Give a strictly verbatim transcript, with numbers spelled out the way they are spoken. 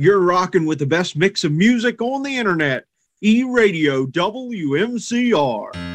You're rocking with the best mix of music on the internet. E-Radio W M C R.